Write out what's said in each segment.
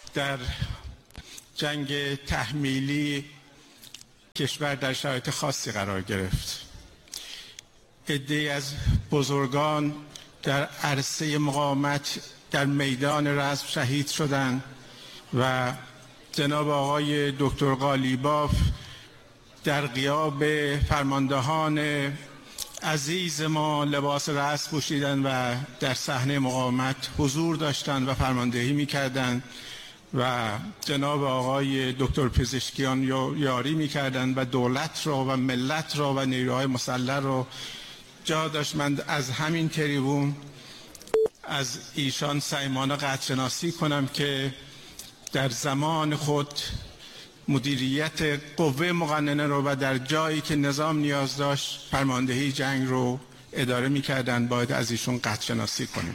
در جنگ تحمیلی کشور در شرایط خاصی قرار گرفت. عده‌ای از بزرگان در عرصه مقاومت در میدان رزم شهید شدند و جناب آقای دکتر قالیباف در غیاب فرماندهان عزیز ما لباس رزم پوشیدند و در صحنه مقاومت حضور داشتند و فرماندهی می‌کردند و جناب آقای دکتر پزشکیان یاری می‌کردند و دولت را و ملت را و نیروهای مسلح را جا داشت. من از همین تریبون از ایشان صمیمانه قدرشناسی کنم که در زمان خود مدیریت قوه مقننه رو و در جایی که نظام نیاز داشت فرماندهی جنگ رو اداره می‌کردند. باید از ایشون قدرشناسی کنیم.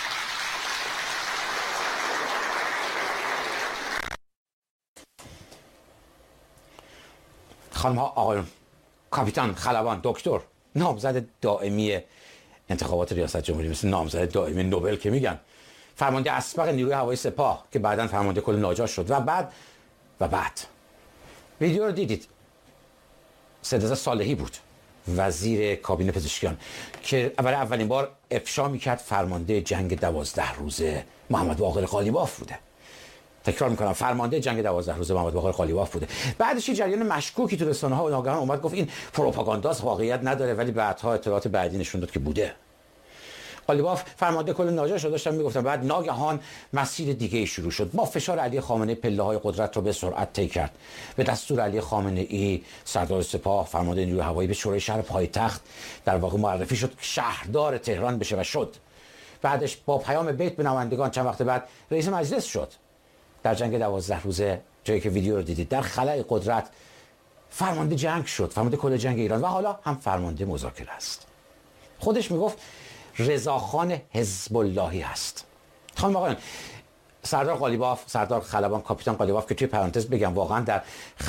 خانم ها آقایون، کاپیتان خلبان دکتر نامزد دائمی انتخابات ریاست جمهوری، مثل نامزد دائمی نوبل که میگن، فرمانده اسبق نیروی هوایی سپاه که بعداً فرمانده کل ناجا شد و بعد ویدیو رو دیدید. سید صالحی بود وزیر کابینه پزشکیان که برای اولین بار افشا میکرد فرمانده جنگ 12 روزه محمد باقر قالیباف بوده. تکرار میکنم، فرمانده جنگ 12 روزه محمد باقر قالیباف بوده. بعدش یه جریان مشکوکی تو رسانه‌ها و ناگهان اومد گفت این پروپاگانداست، واقعیت نداره، ولی بعدها اطلاعات بعدی نشون داد که بوده. قالیباف فرمانده کل ناجا شد، داشتم میگفتم. بعد ناگهان مسیر دیگه شروع شد. با فشار علی خامنه‌ای پله‌های قدرت رو به سرعت طی کرد. به دستور علی خامنه‌ای سردار سپاه فرمانده نیروی هوایی به شورای شهر پایتخت در واقع معرفی شد شهردار تهران بشه و شد. بعدش با پیام بیت به نمایندگان چند وقت بعد رئیس مجلس شد. در جنگ 12 روزه جایی که ویدیو رو دیدید در خلأ قدرت فرمانده جنگ شد، فرمانده کل جنگ ایران و حالا هم فرمانده مذاکره است. خودش میگفت رضاخان حزب اللهی هست. خانم آقایان، سردار قالیباف، سردار خلبان، کاپیتان قالیباف که توی پرانتز بگم واقعا در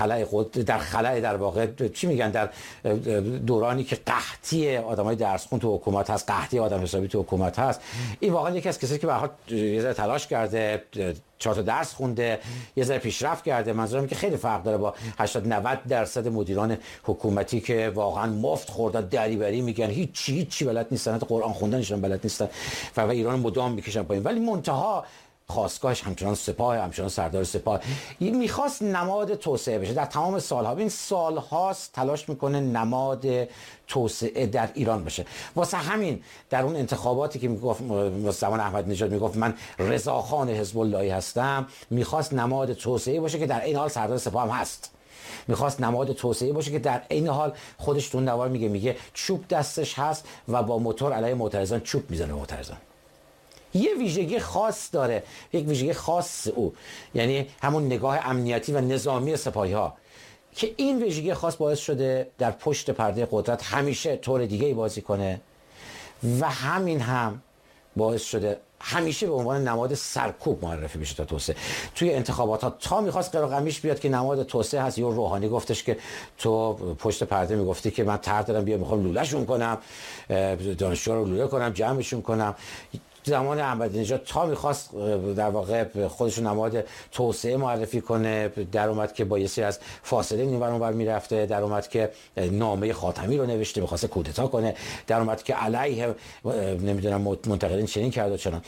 خلأ در واقع چی میگن، در دورانی که قحطی آدمای درسخون تو حکومت هست، قحطی آدم حسابی تو حکومت هست، این واقعا یکی از کسایی که به هر حال یه ذره تلاش کرده، 4 تا درس خونده، یه ذره پیشرفت کرده. منظورم که خیلی فرق داره با 80-90% مدیران حکومتی که واقعا مفت خوردن، دریوری میگن، هیچی بلد نیستن، قرآن خوندنشون بلد نیستن و ایران مدام میکشن پایین. ولی منتها خواستگاهش همچنان سپاه، همچنان سردار سپاه. میخواست نماد توسعه بشه. در تمام سالها، این سالهاست تلاش میکنه نماد توسعه در ایران بشه. واسه همین در اون انتخاباتی که میگفت زمان احمدی نژاد میگفت من رضاخان حزب اللهی هستم، میخواست نماد توسعه باشه که در این حال سردار سپاه هم هست. میخواست نماد توسعه باشه که در این حال خودش تو نوار میگه چوب دستش هست و با موتور علیه معترضان چوب میزنه معترضان. یه ویژگی خاص داره، یک ویژگی خاص او، یعنی همون نگاه امنیتی و نظامی سپاهی ها که این ویژگی خاص باعث شده در پشت پرده قدرت همیشه طور دیگه ای بازی کنه و همین هم باعث شده همیشه به عنوان نماد سرکوب معرفی بشه تا توسعه. توی انتخابات ها تا میخواست قراقمیش بیاد که نماد توسعه هست، یا روحانی گفتش که تو پشت پرده میگفتی که من طرح دارم بیا میخوام لوله‌شون کنم، دانشجو رو لوله کنم، جمعشون کنم. زمان احمدی نژاد تا میخواست در واقع خودشون نماد توسعه معرفی کنه، در اومد که با یه سری از فاصله این ور اون ور میرفته، در اومد که نامه خاتمی رو نوشته میخواست کودتا کنه، در اومد که علیه نمیدونم منتقدین چنین کرد و چنان.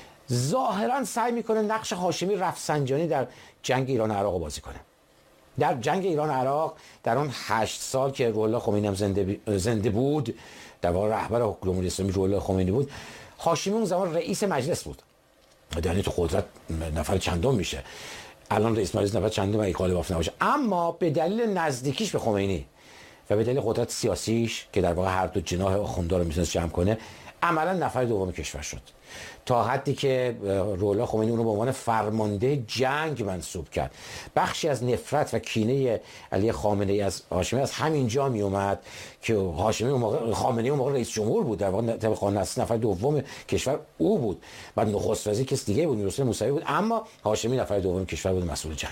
ظاهرا سعی میکنه نقش هاشمی رفسنجانی در جنگ ایران عراق رو بازی کنه. در جنگ ایران عراق در اون 8 سال که روح الله خمینی هم زنده بود، در واقع رهبر جمهوری اسلامی روح الله خمینی بود، هاشمی اون زمان رئیس مجلس بود. یعنی تو قدرت نفر چندم میشه. الان رئیس مجلس نفر چندم اگه قالیباف نباشه. اما به دلیل نزدیکیش به خمینی و به دلیل قدرت سیاسیش که در واقع هر دو جناح آخوندها رو میتونست جمع کنه، عملا نفر دوم کشور شد. تا حدی که روح الله خمینی اون رو به عنوان فرمانده جنگ منصوب کرد. بخشی از نفرت و کینه علی خامنه‌ای از هاشمی از همین جا می اومد که هاشمی اون موقع، خامنه‌ای اون موقع رئیس جمهور بود، در واقع طبق قانون اساسی نفر دوم کشور او بود. بعد نخست وزیر کس دیگه بود، میرحسین موسوی بود، اما هاشمی نفر دوم کشور بود، مسئول جنگ.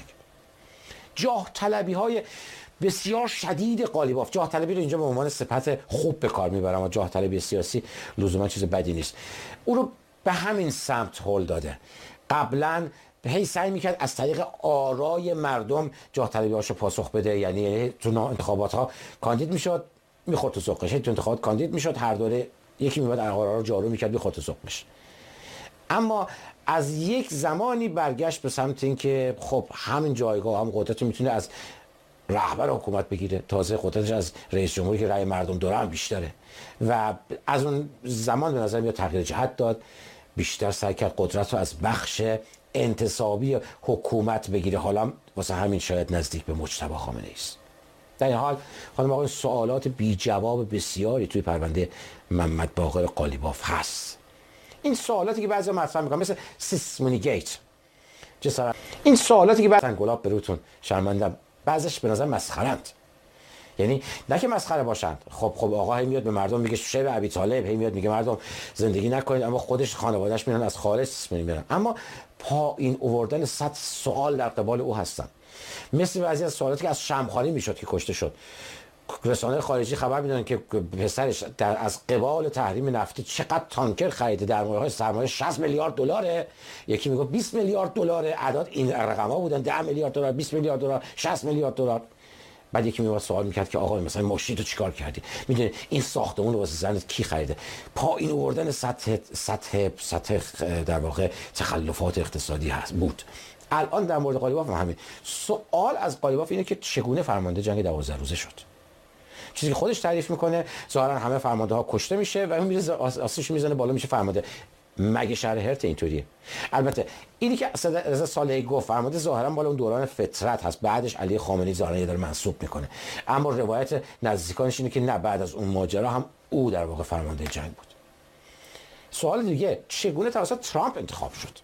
جاه طلبی های بسیار شدید قالیباف، جاه طلبی رو اینجا به عنوان صفت خوب به کار میبرم و جاه طلبی سیاسی لزوما چیز بدی نیست، او رو به همین سمت هل داده. قبلا هی سعی میکرد از طریق آرای مردم جاه طلبی‌هاشو پاسخ بده. یعنی تو انتخابات ها کاندید میشد میخورد تو سوقش، تو انتخابات کاندید میشد هر دوره یکی میومد آرا رو جارو میکرد میخورد تو سوقش. اما از یک زمانی برگشت به سمت این که خب همین جایگاه هم قدرت میتونه از رهبر حکومت بگیره، تازه قدرتش از رئیس جمهوری که رأی مردم داره هم بیشتره و از اون زمان به نظر میاد تغییر جهت داد، بیشتر سعی کرد قدرت رو از بخش انتصابی حکومت بگیره. حالا واسه همین شاید نزدیک به مجتبی خامنه‌ای است. در این حال خانم آقای سوالات بی جواب بسیاری توی پرونده محمد باقر قالیباف هست. این سوالاتی که بعضی مطرح میکنن مثل سیسمونی گیت جسارت، این سوالاتی که بعضی گلاب بروتون شرمندم بعضش به نظر مسخرند. یعنی نه که مسخره باشند. خب آقا هی میاد به مردم میگه شیب ابی طالب، هی میاد میگه مردم زندگی نکنید، اما خودش خانواده‌اش میرن از خارج میرن. اما پایین آوردن 100 سوال در قبال او هستن، مثل بعضی از سوالاتی که از شمخانی میشد که کشته شد. رسانه خارجی خبر میدن که پسرش از قبال تحریم نفتی چقدر تانکر خریده، در مورد سرمایه 60 میلیارد دلاره، یکی میگه 20 میلیارد دلاره، اعداد این رقم‌ها بودن، 10 میلیارد دلار، 20 میلیارد دلار، 60 میلیارد دلار. بعد یکی میاد سوال میکرد که آقا مثلا ماشین تو چیکار کردی؟ میدونی این ساختمون رو واسه زنت کی خریده؟ پایین آوردن سطح در واقع تخلفات اقتصادی هست بود. الان در مورد قالیباف همین سوال از قالیباف اینه که چگونه فرمانده جنگ 12 روزه شد. چیزی که خودش تعریف میکنه ظاهرا همه فرمانده ها کشته میشه و اون میره آسیش میزنه بالا میشه فرمانده. مگه شهر هرت اینطوریه؟ البته اینی که رضا صالحی گفت فرمانده ظاهرا بالا اون دوران فترت هست، بعدش علی خامنه‌ای ظاهرا داره منسوب میکنه، اما روایت نزدیکانش اینه که نه، بعد از اون ماجرا هم او در واقع فرمانده جنگ بود. سوال دیگه چگونه توسط ترامپ انتخاب شد؟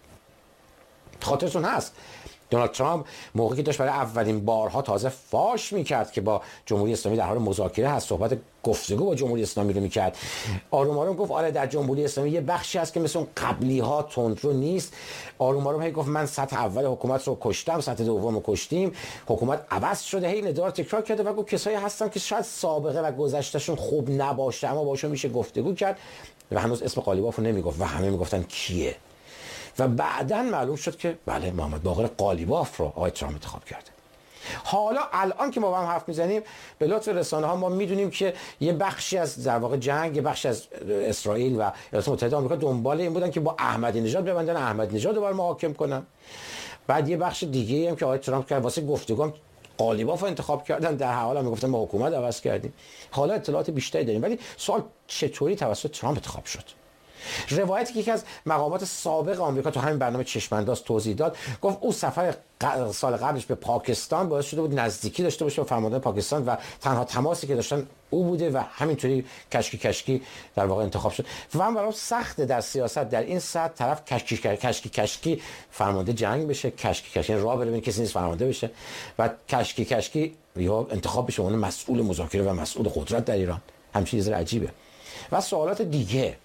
خاطرتون هست دونالد ترامپ موقعی که داشت برای اولین بارها تازه فاش میکرد که با جمهوری اسلامی در حال مذاکره هست، صحبت گفتگو با جمهوری اسلامی رو میکرد، آروم آروم گفت آره در جمهوری اسلامی یه بخشی هست که مثل اون قبلی ها تندرو نیست. آروم آروم هی گفت من سطح اول حکومت رو کشتم، سطح دوم رو کشتیم، حکومت عوض شده، هی ندار تکرار کرده و گفت کسایی هستن که شاید سابقه و گذشتهشون خوب نباشه اما باشون میشه گفتگو کرد و هنوز اسم قالیباف رو نمیگفت و همه میگفتن کیه. و بعداً معلوم شد که بله محمد باقر قالیباف رو آقای ترامپ انتخاب کرده. حالا الان که ما با هم حرف میزنیم به لطف رسانه ها ما میدونیم که یه بخشی از در واقع جنگ، یه بخشی از اسرائیل و ایالات متحده آمریکا دنبال این بودن که با احمدی نژاد ببندن، احمدی نژاد رو بر محاکم کنن. بعد یه بخش دیگه هم که آقای ترامپ کرد واسه گفتگو هم قالیباف رو انتخاب کردن، در حال هم میگفتن ما حکومت عوض کردیم. حالا اطلاعات بیشتری داریم، ولی سوال چطوری توسط ترامپ انتخاب شد؟ روایتی که یکی از مقامات سابق آمریکا تو همین برنامه چشمانداز توضیح داد، گفت او سفر سال قبلش به پاکستان باعث شده بود نزدیکی داشته باشه با فرمانده پاکستان و تنها تماسی که داشتن او بوده و همینطوری کشکی در واقع انتخاب شد. و من برام سخته در سیاست در این سطح طرف کشکی فرمانده جنگ بشه، کشکی راه بره کسی نیست فرمانده بشه و کشکی یا انتخاب بشه اون مسئول مذاکره و مسئول قدرت در ایران. همین چیز عجیبه. و سوالات دیگه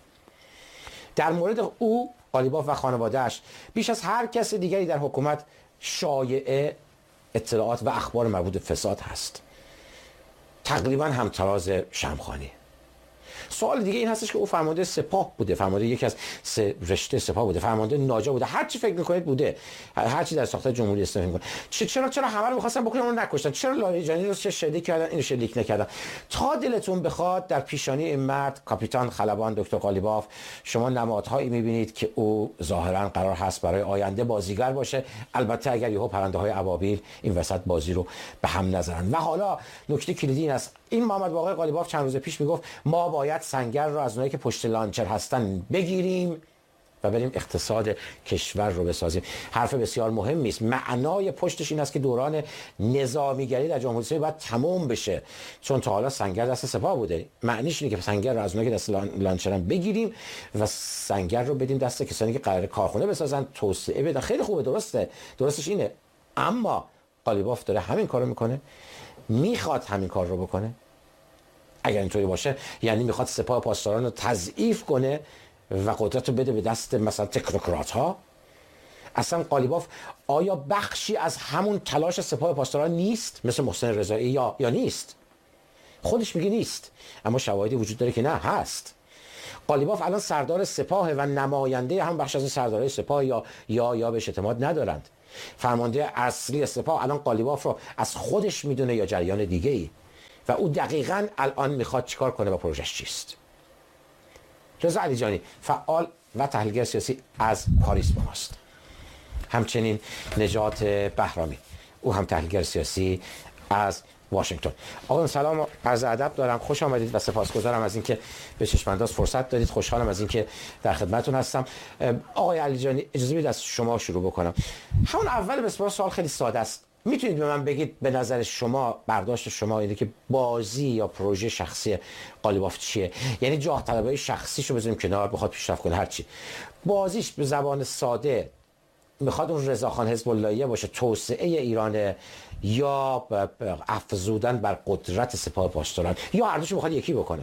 در مورد او قالیباف و خانواده‌اش بیش از هر کس دیگری در حکومت شایعه اطلاعات و اخبار مربوط به فساد هست، تقریبا همتراز شمخانی. سوال دیگه این هستش که او فرمانده سپاه بوده، فرمانده یکی از رشته سپاه بوده، فرمانده ناجا بوده، هر چی فکر میکنید بوده، هر چی در ساختار جمهوری اسلامی میکنه. چرا همه رو می‌خواستن بکنن اون نکشتن؟ چرا لاریجانی رو چه شلیک کردن اینو شلیک نکردن؟ تا دلتون بخواد در پیشانی این مرد کاپیتان خلبان دکتر قالیباف شما نمادهایی میبینید که او ظاهرا قرار هست برای آینده بازیگر باشه، البته اگر یهو پرنده‌های ابابیل این وسط بازی رو به هم نذارن. و حالا نکته کلیدی این است، این محمد باقر قالیباف چند روز پیش میگفت ما باید سنگر رو از اونایی که پشت لانچر هستن بگیریم و بریم اقتصاد کشور رو بسازیم. حرف بسیار مهمی است. معنای پشتش این است که دوران نظامیگری در جمهوری اسلامی باید تمام بشه، چون تا حالا سنگر دست سپاه بوده. معنیش اینه که سنگر رو از اونایی که دست لانچرن بگیریم و سنگر رو بدیم دست کسانی که قراره کارخونه بسازن، توسعه بدن. خیلی خوبه، درستش اینه. اما قالیباف داره همین کارو میکنه، میخواد همین کار رو بکنه. اگر اینطوری باشه یعنی میخواد سپاه پاسداران رو تضعیف کنه و قدرت رو بده به دست مثلا تکنوکرات ها. اصلا قالیباف آیا بخشی از همون تلاش سپاه پاسداران نیست مثل محسن رضایی یا نیست؟ خودش میگه نیست، اما شواهدی وجود داره که نه هست. قالیباف الان سردار سپاه و نماینده هم بخش از سردارای سپاه یا بهش اعتماد ندارند. فرمانده اصلی سپاه الان قالیباف رو از خودش میدونه یا جریان دیگه ای و او دقیقاً الان میخواد چیکار کنه و پروژهش چیست. رضا علیجانی فعال و تحلیلگر سیاسی از پاریس با ماست. همچنین نجات بهرامی، او هم تحلیلگر سیاسی از واشنگتن. آقایان سلام و عرض ادب دارم، خوش آمدید و سپاسگزارم از اینکه به چشم‌انداز فرصت دادید. خوشحالم از اینکه در خدمتتون هستم. آقای علیجانی اجازه بدید از شما شروع بکنم. همون اول بسیار سوال خیلی ساده است. میتونید به من بگید به نظر شما، برداشت شما اینه که بازی یا پروژه شخصی قالیباف چیه؟ یعنی جاه طلبی شخصیشو بذاریم کنار، بخواد پیشرفت کنه هر چی. بازیش به زبان ساده میخواد اون رضاخان حزب اللهیه باشه، توسعه ایران یا افزودن بر قدرت سپاه پاسداران، یا هر دوشو میخواد یکی بکنه؟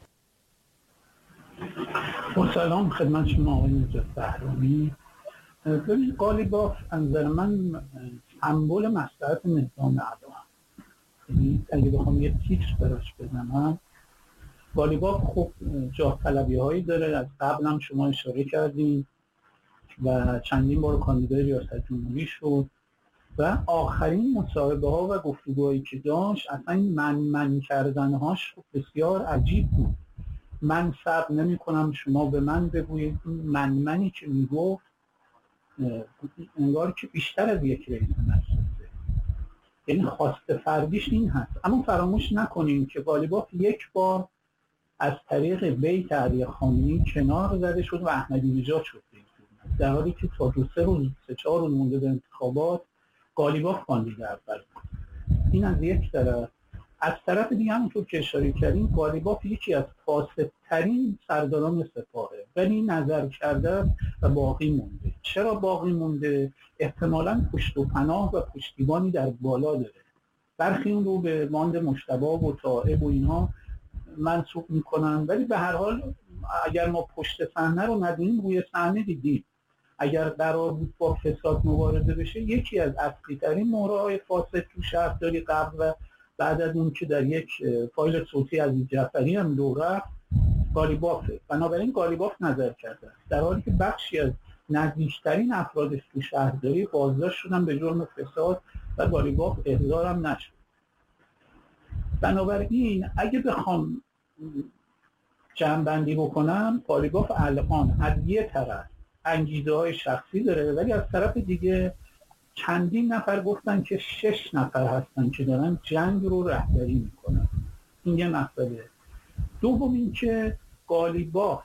سلام خدمت شما آقای نجات بهرامی. ببین قالیباف از نظر من سمبل مصلحت نظام الان، یعنی اگه بخوام یه تیتر براش بزنم، قالیباف خب جاه طلبی هایی داره، از قبل هم شما اشاره کردین و چندین بار کاندیدای ریاست جمهوری شد و آخرین مصاحبه ها و گفتگوهایی که داشت اصلا من کردنهاش بسیار عجیب بود. من صبر نمی کنم شما به من بگویید. منی که میگفت انگار که بیشتر از یک رئیس مجلسه، یعنی خواست فردیش این هست. اما فراموش نکنیم که قالیباف یک بار از طریق بیت علی خامنه‌ای کنار زده شد و احمدی نژاد شد، در حالی که تا 3-4 روز مونده به انتخابات قالیباف کاندید اول بود. این از یک طرف. از طرف دیگه همونطور که اشاره کردیم قالیباف یکی از فاسدترین سرداران سپاهه، ولی نظر کرده و باقی مونده. چرا باقی مونده؟ احتمالاً پشت و پناه و پشتیبانی در بالا داره. برخی اون رو به ماند مجتبی و طائب و اینها منسوب میکنن، ولی به هر حال اگر ما پشت صحنه رو ندونیم روی صحنه دیدیم. اگر قرار بود با فساد مبارزه بشه، یکی از اصلی‌ترین مهره‌های فاسد تو شهرداری قبل و بعد از اون که در یک فایل صوتی عزیز جعفری هم دوره قالیبافه. بنابراین قالیباف نظر کرده است، در حالی که بخشی از نزدیکترین افرادش تو شهرداری بازداشت شدن به جرم فساد و قالیباف احضار هم نشد. بنابراین اگه بخوام جمع‌بندی بکنم، قالیباف الان از یه طرف انگیزه‌های شخصی داره، ولی از طرف دیگه چندین نفر گفتن که 6 نفر هستن که دارن جنگ رو رهبری میکنن. این یه مسئله. دوم این که قالیباف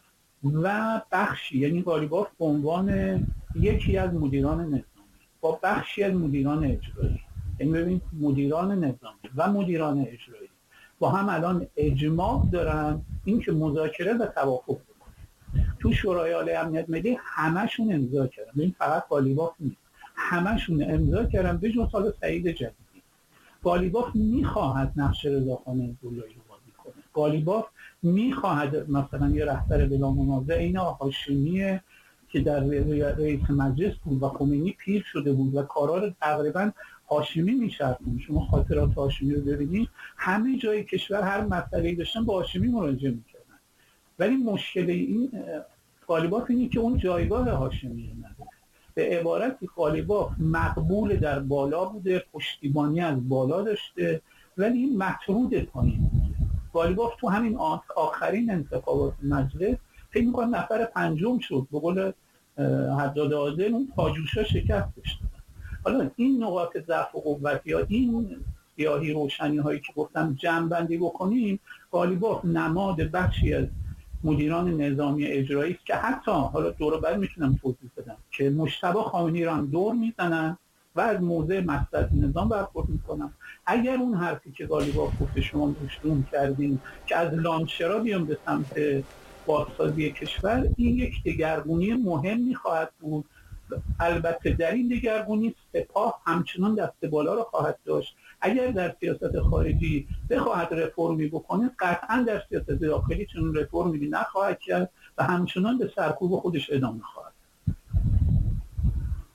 و بخشی، یعنی قالیباف به عنوان یکی از مدیران نظامی با بخشی از مدیران اجرایی، یعنی ببین مدیران نظامی و مدیران اجرایی با هم الان اجماع دارن این که مذاکره و توافق بکنن. تو شورای عالی امنیت ملی همشون امضا کردن، ببین فقط قالیباف نیست، همشون امضا کردن به جز حالا سعید جدیدی. قالیباف میخواهد نقش رضاخان حزب‌اللهی رو بازی کنه. قالیباف میخواهد مثلا یه رهبر بلا منازع این هاشمیه که در رئیس مجلس بود و خمینی پیر شده بود و کارا رو تقریبا هاشمی می‌شرطون. شما خاطرات هاشمی رو ببینید، همه جای کشور هر مسئله‌ای داشتن با هاشمی مراجعه می‌کردن، ولی مشکل این قالیباف اینه که اون جایگاه هاشمی نداره. به عبارتی قالیباف مقبول در بالا بوده، پشتیبانی از بالا داشته، ولی این مطرود پایین بوده. قالیباف تو همین آخرین انتخابات مجلس فکر می‌کنم نفر پنجم شد، به قول حداد عادل اون پاجوشا شکستش دادن. حالا این نقاط ضعف و قوت یا این سیاهی روشنی هایی که گفتم جمع‌بندی بکنیم، قالیباف نماد بخشی از مدیران نظامی اجرایی است که حتی حالا دور بعد میتونم توضیح بدم که مجتبی خامنه‌ای رو هم دور میزنن و از موضع مصلحت نظام برخورد میکنن. اگر اون حرفی که قالیباف گفته شما روشون کردین که از لانچرا بیام به سمت بازسازی کشور، این یک دگرگونی مهمی خواهد بود. البته در این دگرگونی سپاه همچنان دست بالا رو خواهد داشت. اگر در سیاست خارجی بخواهد رفرمی بکنه، قطعا در سیاست داخلی چون رفرمی نخواهد کرد و همچنان به سرکوب خودش ادامه خواهد.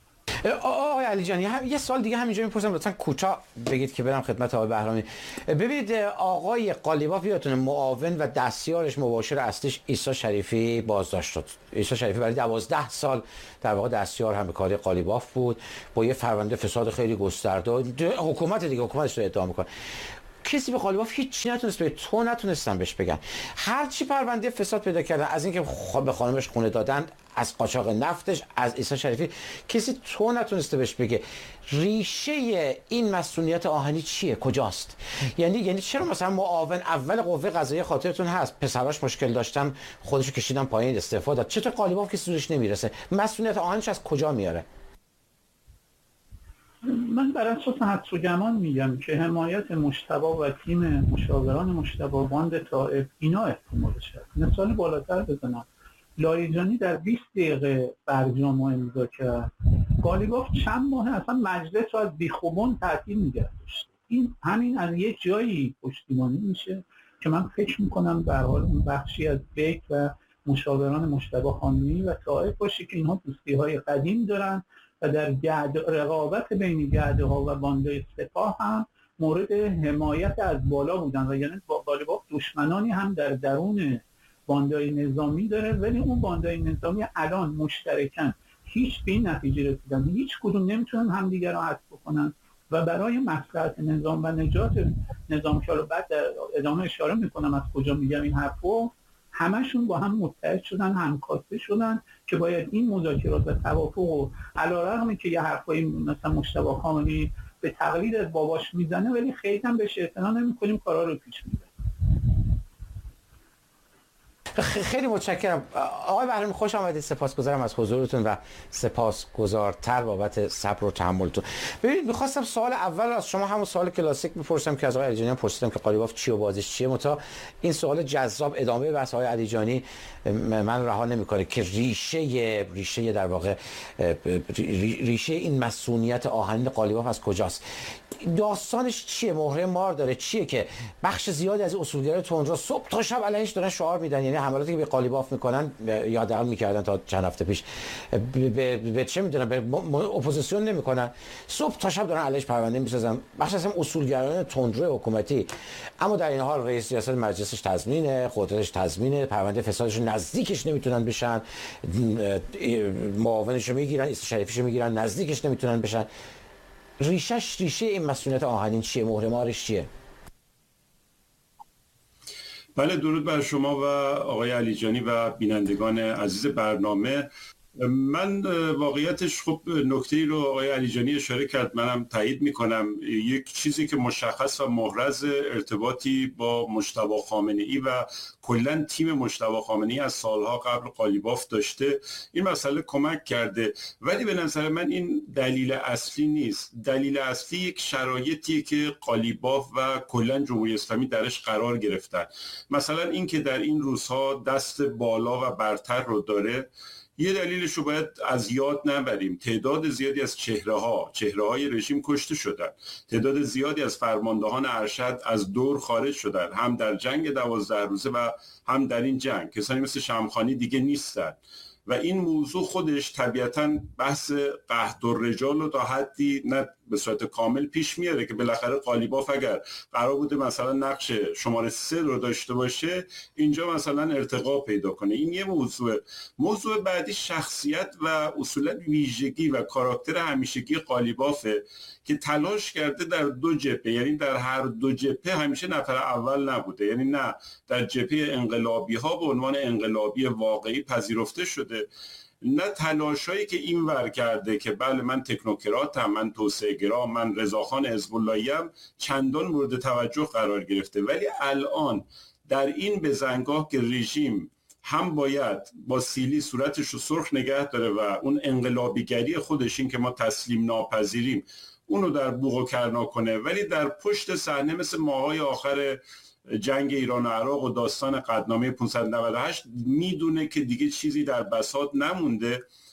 آقای علی جان یه سوال دیگه همینجا میپرسم، لطفا کوتاه بگید که برم خدمت آقای بهرامی. ببینید آقای قالیباف یادتونه معاون و دستیارش مباشر اصلیش عیسی شریفی بازداشت شد. عیسی شریفی برای 12 سال در واقع دستیار همکاری قالیباف بود با یه فرآیند فساد خیلی گسترده. حکومتش رو ادعا میکنه کسی به قالیباف هیچ نتونست بگه، تو نتونستن بهش بگن. هر چی پرونده فساد پیدا کردن، از اینکه به خانمش خونه دادن، از قاچاق نفتش، از عیسی شریفی، کسی تو نتونسته بهش بگه ریشه این مسئولیت آهنی چیه، کجاست. یعنی چرا مثلا معاون اول قوه قضاییه خاطرتون هست پسراش مشکل داشتن خودشو کشیدن پایین استعفا داد، چطور قالیباف کسی زورش نمیرسه؟ مسئولیت آهنیش از کجا میاره؟ من بر اساس حدس و گمان میگم که حمایت مجتبی و تیم مشاوران مجتبی باند طائف اینا احتمالش هست. مثال بالاتر بزنم، لاریجانی در 20 دقیقه برجام امضا کرد، قالیباف چند ماه اصلا مجلس رو از بیخوبون تعطیل نگه داشت. این همین از یک جایی پشتیبانی میشه که من فکر میکنم به هر حال اون بخشی از بیت و مشاوران مجتبی خامنه‌ای و طائف باشه که اینها دوستی‌های قدیم دارن و در رقابت بین گرده‌ها و باندهای سپاه هم مورد حمایت از بالا بودن و یعنی قالیباف دشمنانی هم در درون باندهای نظامی داره، ولی اون باندهای نظامی الان مشترکن هیچ به این نتیجه رسیدن هیچ کدوم نمیتونن همدیگر رو حذف بکنن و برای مصلحت نظام و نجات نظام که بعد در ادامه اشاره میکنم از کجا میگم این حرفو، همشون با هم متحد شدن، همکاسته شدن که باید این مذاکرات و توافق و علیرغم که یه حرفایی مثلا مجتبی خامنه‌ای به تقلید از باباش میزنه ولی خیلی هم بهش اعتنا نمی‌کنیم، کارا رو پیش میبریم. خیلی متشکرم آقای بهرامی، خوش آمدید. سپاسگزارم از حضورتون و سپاسگزارتر بابت صبر و تحملتون. ببینید می‌خواستم سوال اول از شما همون سوال کلاسیک بپرسم که از آقای علیجانی پرسیدم که قالیباف چی و بازیش چیه، متا این سوال جذاب ادامه بحث آقای علیجانی من رها نمی‌کنه که ریشه در واقع ریشه این مسئولیت آهنین قالیباف از کجاست، داستانش چیه، مهره مار داره چیه که بخش زیادی از اصولگرای تندرو صبح تا شب علیهش دارن شعار میدن، یعنی حملاتی که به قالیباف میکنن یا حداقل میکردن تا چند هفته پیش به چه میدونن به اپوزیسیون نمیکنن، صبح تا شب دارن علیهش پرونده میسازن، بخش از هم اصولگرایان تندرو حکومتی، اما در این حال رئیس ریاست مجلسش تضمینه، قدرتش تضمینه، پرونده فسادش نزدیکش نمیتونن بشن، معاونش رو میگیرن، عیسی شریفیش رو میگیرن، نزدیکش نمیتونن بشن. ریشه این مسئولیت آهنین چیه، مهره مارش چیه؟ بله، درود بر شما و آقای علیجانی و بینندگان عزیز برنامه. من واقعیتش خب نکته‌ای رو آقای علیجانی اشاره کرد، منم تایید میکنم. یک چیزی که مشخص و محرز ارتباطی با مجتبی خامنه‌ای و کلا تیم مجتبی خامنه‌ای از سالها قبل قالیباف داشته، این مسئله کمک کرده، ولی به نظر من این دلیل اصلی نیست. دلیل اصلی یک شرایطیه که قالیباف و کلا جمهوری اسلامی درش قرار گرفتن. مثلا این که در این روزها دست بالا و برتر رو داره، یه دلیلش رو باید از یاد نبریم. تعداد زیادی از چهره‌های رژیم کشته شدن، تعداد زیادی از فرماندهان ارشد از دور خارج شدن، هم در جنگ 12 روزه و هم در این جنگ. کسانی مثل شمخانی دیگه نیستن و این موضوع خودش طبیعتاً بحث قحط الرجال رو تا حدی نه به صورت کامل پیش میاره که بالاخره قالیباف اگر قرار بوده مثلا نقش شماره 3 رو داشته باشه، اینجا مثلا ارتقا پیدا کنه. این یه موضوع بعدی شخصیت و اصولا ویژگی و کاراکتر همیشگی قالیبافه که تلاش کرده در دو جبهه، یعنی در هر دو جبهه همیشه نفر اول نبوده، یعنی نه در جبهه انقلابی ها به عنوان انقلابی واقعی پذیرفته شده، نه تلاشایی که این ور کرده که بله من تکنوکراتم، من توسعه گرا، من رضاخان حزب اللهیم، چندان مورد توجه قرار گرفته. ولی الان در این بزنگاه که رژیم هم باید با سیلی صورتش رو سرخ نگه داره و اون انقلابیگری خودش، این که ما تسلیم ناپذیریم، اونو در بوق و کرنا کنه، ولی در پشت صحنه مثل ماهای آخر جنگ ایران و عراق و داستان قدنامه 598 میدونه که دیگه چیزی در بساط نمونده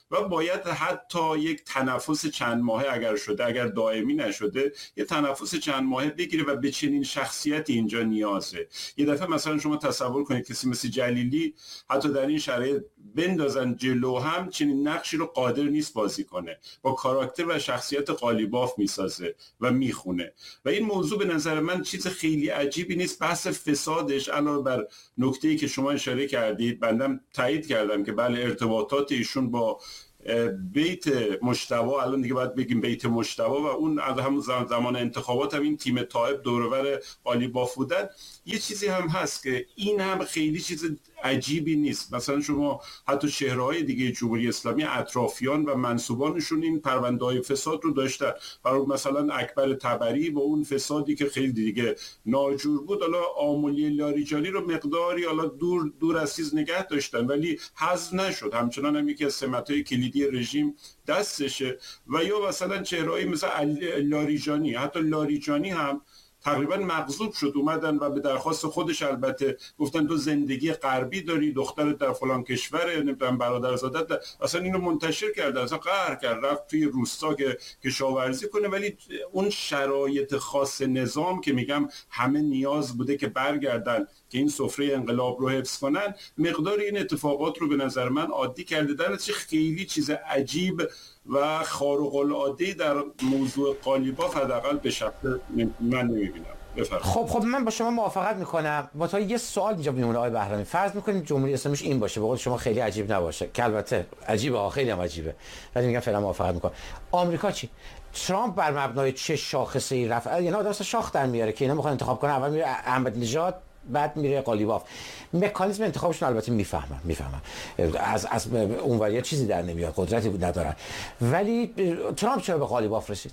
و باید حتی یک تنفس چند ماهه اگر شده، اگر دائمی نشده، یه تنفس چند ماهه بگیره و به چنین شخصیتی اینجا نیازه. یه دفعه مثلا شما تصور کنید کسی مثل جلیلی حتی در این شرایط بندازن جلو هم چنین نقشی رو قادر نیست بازی کنه، با کاراکتر و شخصیت قالیباف میسازه و میخونه. و این موضوع به نظر من چیز خیلی عجیبی نیست. بحث فسادش علاوه بر نکته‌ای که شما اشاره کردید، بندم تایید کردم که بله ارتباطات ایشون با بیت مجتبی، الان دیگه باید بگیم بیت مجتبی، و اون از همون زمان انتخابات هم این تیم طائب دورور قالیباف بودن. یه چیزی هم هست که این هم خیلی چیز عجیبی نیست. مثلا شما حتی چهره‌های دیگه جمهوری اسلامی، اطرافیان و منسوبانشون این پرونده‌های فساد رو داشتن. برای مثلا اکبر طبری با اون فسادی که خیلی دیگه ناجور بود، حالا آملی لاریجانی رو مقداری حالا دور از چیز نگه داشتن ولی حذف نشد، همچنان هم یکی از سمت‌های کلیدی رژیم دستشه. و یا مثلا چهره‌ای مثل لاریجانی، حتی لاریجانی هم تقریبا مغضوب شد، اومدن و به درخواست خودش البته گفتن تو زندگی غربی داری، دخترت در فلان کشوره، نمیدونم برادرزادت، اصلا اینو منتشر کرد، اصلا قهر کرد، رفت توی روستا که کشاورزی کنه. ولی اون شرایط خاص نظام که میگم همه نیاز بوده که برگردن که این سفره انقلاب رو حفظ کنن، مقدار این اتفاقات رو به نظر من عادی کرده. در نتیجه خیلی چیز عجیب و خارق العاده در موضوع قالیباف حداقل به شکل من نمیبینم. بفرمایید. خب من با شما موافقت میکنم. با تا یه سوال اینجا میمونه آقای بهرمی، فرض میکنیم جمهوری اسلامیش این باشه، به قول شما خیلی عجیب نباشه، که البته عجیبه، خیلی هم عجیبه، ولی میگم فعلا موافقت میکنم. آمریکا چی؟ ترامپ بر مبنای چه شاخصه‌ای رفت؟ یعنی آدم شاخ در میاره که اینا میخوان انتخاب کنن، اول میره احمدی نژاد، بعد میره قالیباف. مکانیزم انتخابشون البته میفهمم از اونوری چیزی در نمیاد، قدرتی ندارن. ولی ترامپ چرا به قالیباف رسید؟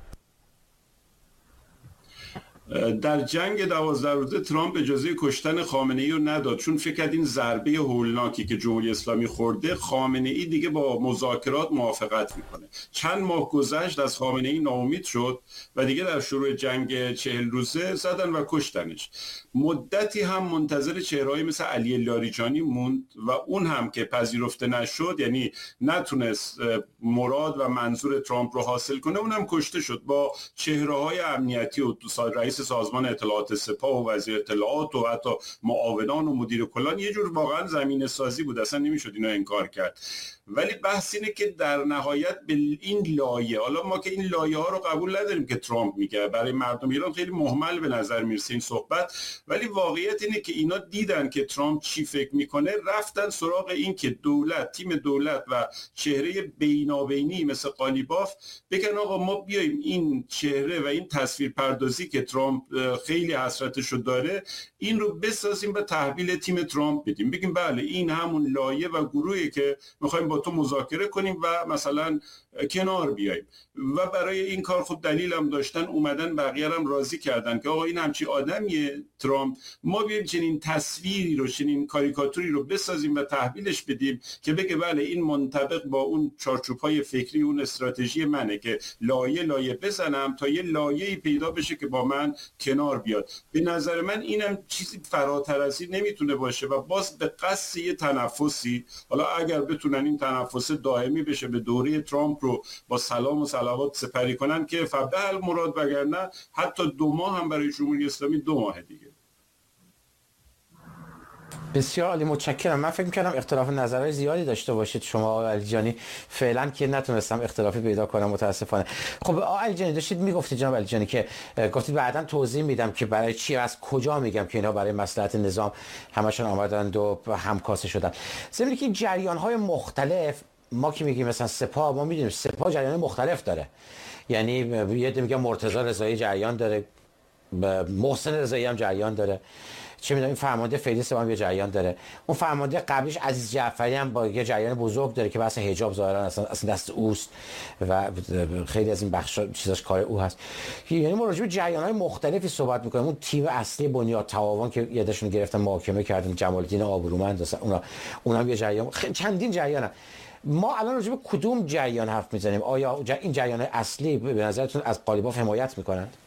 در جنگ 12 روزه ترامپ اجازه کشتن خامنه‌ای رو نداد، چون فکر کرد این ضربه هولناکی که جمهوری اسلامی خورده، خامنه‌ای دیگه با مذاکرات موافقت میکنه. چند ماه گذشت، از خامنه‌ای ناامید شد و دیگه در شروع جنگ 40 روزه زدن و کشتنش. مدتی هم منتظر چهرهایی مثل علی لاریجانی موند و اون هم که پذیرفته نشد، یعنی نتونست مراد و منظور ترامپ رو حاصل کنه، اون هم کشته شد. با چهره‌های امنیتی و رئیس سازمان اطلاعات سپاه و وزیر اطلاعات و حتی معاونان و مدیر کلان، یه جور واقعا زمینه سازی بود، اصلا نمیشد اینو انکار کرد. ولی بحث اینه که در نهایت به این لایه، حالا ما که این لایه ها رو قبول نداریم که ترامپ میگه، برای مردم ایران خیلی مهمل به نظر میرسه این صحبت، ولی واقعیت اینه که اینا دیدن که ترامپ چی فکر میکنه، رفتن سراغ این که دولت، تیم دولت و چهره بینابینی مثل قالیباف بگن آقا ما بیایم این چهره و این تصویر پردازی که ترامپ خیلی حسرتشو داره، این رو بسازیم و تحویل تیم ترامپ بدیم، بگیم بله این همون لایه و گروهی که میخوایم با تو مذاکره کنیم و مثلا کنار بیاییم. و برای این کار خود دلیل هم داشتن، اومدن بقیه هم راضی کردن که آقا این همچی آدمیه ترامپ، ما بیایم چنین تصویری رو، چنین کاریکاتوری رو بسازیم و تحویلش بدیم که بگه بله این منطبق با اون چارچوب‌های فکری، اون استراتژی منه که لایه لایه بزنم تا یه لایه‌ای پیدا بشه که با من کنار بیاد. به نظر من اینم چیزی فراتر از این نمیتونه باشه و باز به قصد یه تنفسی، حالا اگر بتونن این تنفس دائمی بشه، به دوره ترامپ رو با سلام و صلوات سپری کنن که فبهل مراد، وگرنه حتی 2 ماه هم برای جمهوری اسلامی 2 ماه دیگه. بسیار عالی، متشکرم. من فکر می‌کردم اختلاف نظرهای زیادی داشته باشید شما آقای علیجانی، فعلا که نتونستم اختلافی پیدا کنم متاسفانه. خب آقای علیجانی داشتید میگفتید جناب علیجانی که گفتید بعداً توضیح میدم که برای چی، از کجا میگم که اینا برای مصلحت نظام همشون آمدند و همکاسه شدن. ضمن که جریان‌های مختلف، ما که میگیم مثلا سپاه، ما میدونیم سپاه جریان مختلف داره، یعنی یه عده میگن مرتضی رضایی جریان داره، محسن رضایی هم جریان داره، چه میدونم این فرمانده فعلی سپاه یه جریان داره، اون فرمانده قبلیش عزیز جعفری هم با یه جریان بزرگ داره که بحث حجاب ظاهرا اصلا دست اوست و خیلی از این بخشا چیزاش کار او هست. یعنی ما راجع به جریان‌های مختلفی صحبت می‌کنیم. اون تیم اصلی بنیاد تعاون که یادشون گرفتن محاکمه کردن، جمال‌الدین آبرومند، اونم یه جریان، چندین جریانن. ما الان راجع به کدوم جریان حرف میزنیم؟ آیا این جریان اصلی به نظرتون از قالیباف حمایت میکنند؟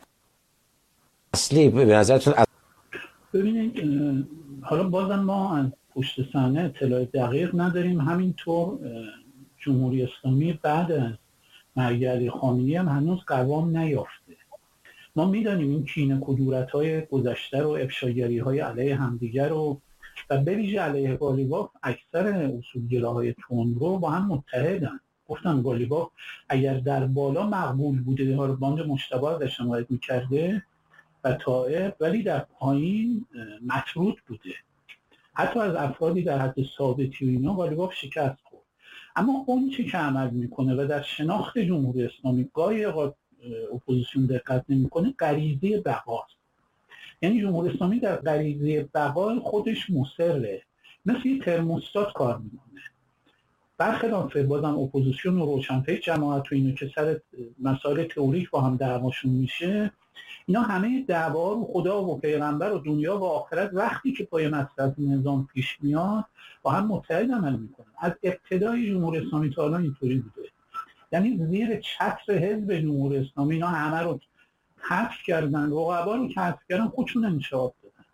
اصلی به نظرتون ببینید، حالا بازم ما از پشت صحنه اطلاع دقیق نداریم، همینطور جمهوری اسلامی بعد از مرگ علی خامنه‌ای هم هنوز قوام نیافته. ما میدانیم این کینه کدورت‌های گذشته رو، افشاگری‌های علیه همدیگر رو و به ویژه علیه قالیباف اکثر اصولگراهای تندرو با هم متحدن. گفتم قالیباف اگر در بالا مقبول بوده، ها رو باند مجتبی ازش حمایت می‌کرده و طائف، ولی در پایین مطرود بوده. حتی از افرادی در حد ثابتی و اینا قالیباف شکست خورد. اما اون چی که عمل میکنه و در شناخت جمهوری اسلامی گاهی اپوزیسیون دقت نمیکنه، غریزه بقاست. یعنی جمهوری اسلامی در غریزه بقا خودش مصره، مثل یه ترموستات کار میکنه. برخلاف بازم اپوزیسیون و روشنفکر جماعت و اینو که سر مسائل تئوریک با هم دعواشون میشه، اینا همه دعوا رو خدا و پیغمبر و دنیا و آخرت وقتی که پای مصرف نظام پیش میاد با هم متحد عمل میکنن. از ابتدای جمهوری اسلامی تا الان اینطوری بوده. یعنی زیر چتر حزب جمهوری اسلامی اینا همه رو حذف کردن، رقبا رو که حذف کردن خودشون انشاء دادن،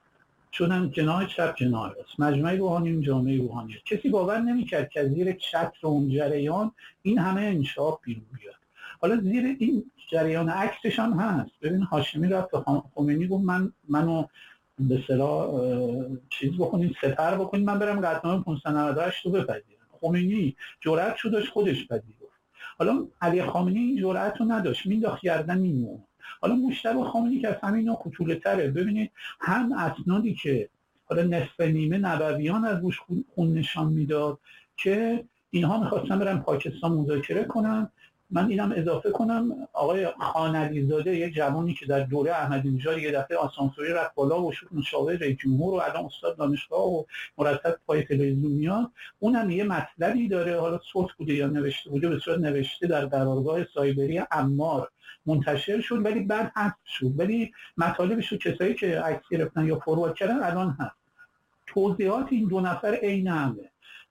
شدن جناح چپ جناح راست، مجمع روحانیون جامعه روحانیت. کسی باور نمیکرد که زیر چتر اون جریان این همه انشاء بیرون بیاد. حالا زیر این جریان عکسش هم هست. ببین هاشمی رفت به خمینی گفت منو به اصطلاح چیز بکنید، سپر بکنید، من برم قطعنامه 598 رو بپذیرم. خمینی جرأت شو داشت خودش پذیرفت. حالا علی خامنه‌ای این جرأت رو نداشت، مینداخت گردن میمون. حالا مجتبی خامنه‌ای که از همینا کوچوله‌تره. ببینید هم اسنادی که حالا نصف نیمه نبویان از روش خون نشان میداد که اینها می‌خواستن برن پاکستان مذاکره کنن. من اینم اضافه کنم آقای خان علیزاده، یک جوانی که در دوره احمدی نژاد یه دفعه آسانسوری رفت بالا و شد مشاور رئیس جمهور و الان استاد دانشگاه و مرتب پای تلویزیون میاد، اونم یه مطلبی داره، حالا صوت بوده یا نوشته بوده، به صورت نوشته در قرارگاه سایبری عمار منتشر شد ولی بعد حذف شد، ولی مطالبش رو کسایی که عکس گرفتن یا فوروارد کردن الان هست. توضیحات این دو نفر عین همه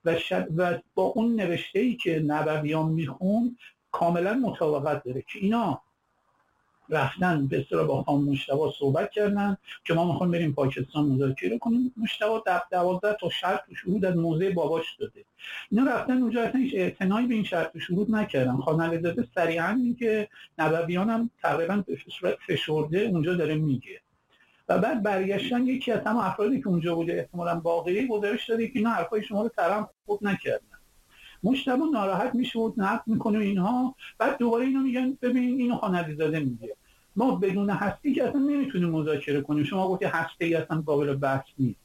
و با اون نوشته‌ای که نبویان میخون کاملا مطابقت داره که اینا رفتن به اصطلاح با خانم مجتبی صحبت کردن که ما میخوایم بریم پاکستان مذاکره کنیم. مجتبی 12 تا شرط و شروط از موضع باباش داده. اینا رفتن اونجا اصلا هیچ اعتنایی به این شرط و شروط نکردن. خانم علیزاده صریحا میگه نبویان هم تقریبا به صورت فشرده اونجا داره میگه و بعد برگشتن یکی از هم افرادی که اونجا بوده احتمالاً باقی گزارش داده که اینا حرفای شما رو ترام خود نکردن. مجتبی ناراحت میشه و نقد میکنه اینها، بعد دوباره اینا میگن ببین اینو خان علیزاده میگه ما بدون هستی که اصلا نمیتونیم مذاکره کنیم، شما گفتی هستی اصلا قابل بحث نیست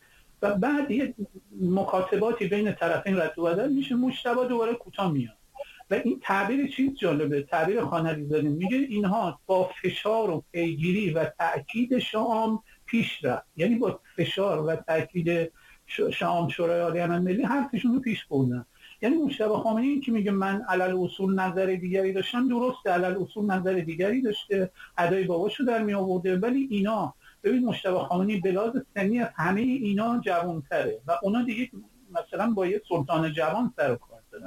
و بعد یه مکاتباتی بین طرفین رد و بدل میشه. مجتبی دوباره کوتاه میاد و این تعبیر چیز جالبه، تعبیر خان علیزاده میگه اینها با فشار و پیگیری و تاکید شام پیش رفت، یعنی با فشار و تاکید شام شورای عالی امن ملی حرفشون رو پیش بردن. یعنی مجتبی خامنه‌ای که میگه من علل اصول نظر دیگری داشتم، درسته علل اصول نظر دیگری داشته، ادای باباشو در می آورده، ولی اینا ببین مجتبی خامنه‌ای به لحاظ سنی از همه اینا جوان‌تره و اونا دیگه مثلا با یه سلطان جوان سر و کار دارن،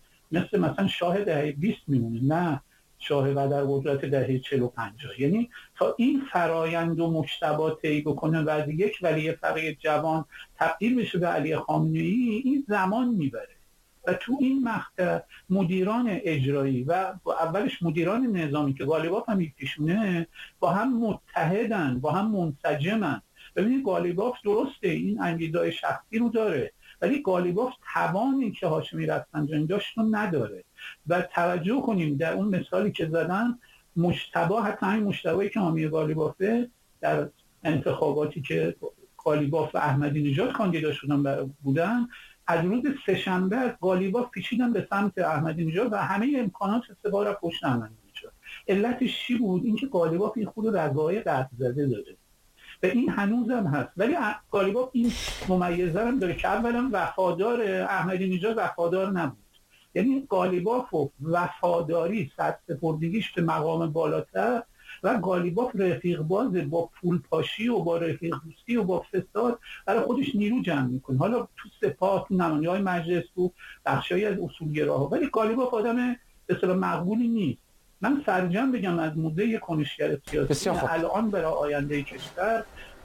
مثلا شاه دهه 20 میمونه، نه شاه و در قدرت دهه 40 و 50. یعنی تا این فرایند و مجتبی طی بکنه و از یک ولی فقیه جوان تبدیل بشه به علی خامنه‌ای، این زمان میبره و تو این مقطع مدیران اجرایی و اولش مدیران نظامی که قالیباف هم یکیشونه با هم متحدن، با هم منسجمن. ببینید قالیباف درسته این انگیزه‌های شخصی رو داره ولی قالیباف توانی که هاشمی رفسنجانی داشت رو نداره و توجه کنیم در اون مثالی که زدن مجتبی، حتی همین مجتبی که حامی قالیبافه در انتخاباتی که قالیباف و احمدی نژاد کاندیدا شدن بودن، از روز سه‌شنبه از قالیباف پیچیدن به سمت احمدی نژاد و همه امکانات استفاده را پشت احمدی نژاد. علتش چی بود؟ اینکه قالیباف این خود رگای قطع زده داره و این هنوزم هست، ولی قالیباف این ممیزه هم داره که اولا وفادار احمدی نژاد وفادار نبود. یعنی قالیباف و وفاداری سرسپردگیش به مقام بالاتر و قالیباف رفیق باز با پول پاشی و با رفیق دوستی و با فساد برای خودش نیرو جمع میکنه، حالا تو سپاه، تو نماینده‌های مجلس، تو بخشایی از اصولگراها، ولی قالیباف آدم به اصطلاح مقبولی نیست. من سرجم بگم از موضع کنشگر سیاسی الان برای آینده کشور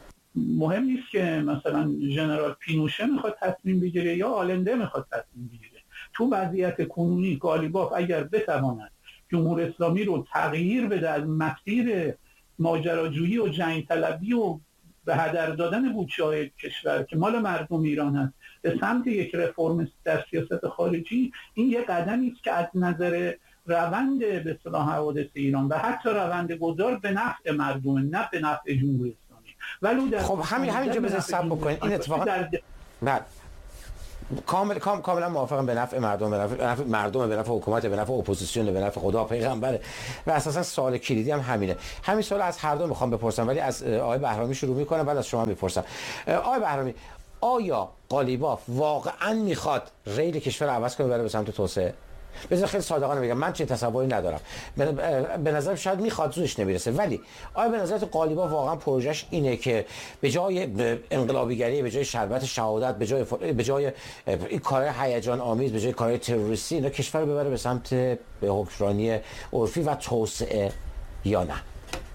مهم نیست که مثلا ژنرال پینوشه میخواد تصمیم بگیره یا آلنده میخواد تصمیم بگیره. تو وضعیت کنونی قالیباف اگر بتواند جمهوری اسلامی رو تغییر بده از مسیر ماجراجویی و جنگ طلبی و به هدر دادن بودجه‌های کشور که مال مردم ایران هست به سمت یک رفرم در سیاست خارجی، این یک قدمی است که از نظر روند به اصطلاح حوادث ایران و حتی روند گذار به نفع مردم، نه به نفع جمهوری اسلامی. ولو خب همینجا بذار صبر بکنید. این اتفاقا بعد کاملا موافقم، به نفع مردم، به نفع مردم، به نفع حکومت، به نفع اپوزیسیون، به نفع خدا پیغمبر. و اساسا سوال کلیدی هم همینه. همین سوال از هر دو میخوام بپرسم، ولی از آقای بهرامی شروع میکنم بعد از شما میپرسم. آقای بهرامی، آیا قالیباف واقعا میخواد ریل کشور رو عوض کنه بره به سمت توسعه؟ بذار خیلی صادقانه بگم، من چه تصوری ندارم. به نظرم شاید میخواد، زورش نمیرسه. ولی آیا به نظرت قالیباف واقعا پروژش اینه که به جای انقلابیگری، به جای شربت شهادت، به جای این کارهای هیجان آمیز، به جای کارهای تروریستی، اینا کشور رو ببره به سمت به حکمرانی عرفی و توسعه یا نه؟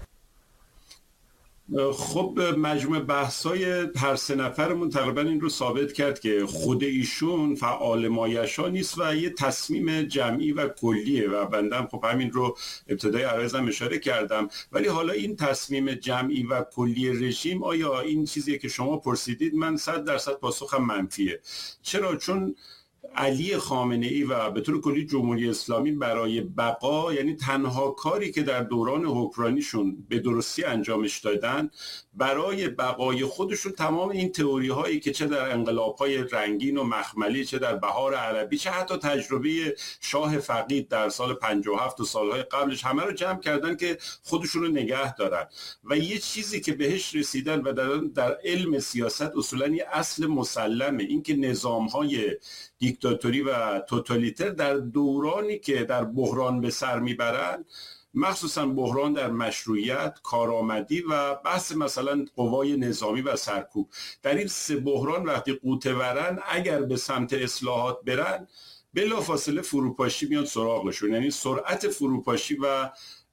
خب مجموع بحث‌های هر سه نفرمون تقریبا این رو ثابت کرد که خود ایشون فعال مایشا نیست و یه تصمیم جمعی و کلیه و بندم خب همین رو ابتدای عرضم اشاره کردم. ولی حالا این تصمیم جمعی و کلی رژیم، آیا این چیزیه که شما پرسیدید؟ من 100% پاسخم منفیه. چرا؟ چون علی خامنه‌ای و به طور کلی جمهوری اسلامی برای بقا، یعنی تنها کاری که در دوران حکمرانیشون به درستی انجامش دادن برای بقای خودشون، تمام این تئوری هایی که چه در انقلاب های رنگین و مخملی، چه در بهار عربی، چه حتی تجربه شاه فقید در سال 57 و سالهای قبلش، همه رو جمع کردن که خودشون رو نگه دارن. و یه چیزی که بهش رسیدن و در علم سیاست اصولا یه اصل مسلمه، این که نظام های دیکتاتوری و توتالیتر در دورانی که در بحران به سر میبرن، مخصوصا بحران در مشروعیت، کارآمدی و بحث مثلا قوای نظامی و سرکوب، در این سه بحران وقتی قوطه ورن، اگر به سمت اصلاحات برن بلافاصله فروپاشی میاد سراغشون، یعنی سرعت فروپاشی و